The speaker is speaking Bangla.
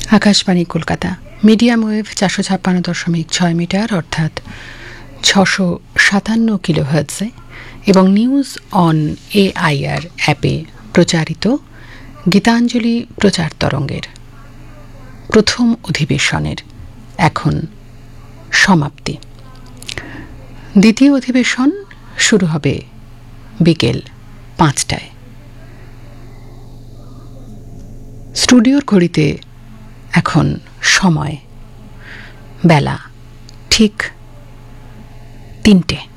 Akashvani Kolkata, medium wave 456.6 metre অর্থাৎ 657 কিলোহার্টজে এবং নিউজ অন এআইআর অ্যাপে প্রচারিত গীতাঞ্জলি প্রচার তরঙ্গের প্রথম অধিবেশনের এখন সমাপ্তি। দ্বিতীয় অধিবেশন শুরু হবে বিকেল 5টায়। স্টুডিওর ঘড়িতে এখন সময় বেলা ঠিক 3টে।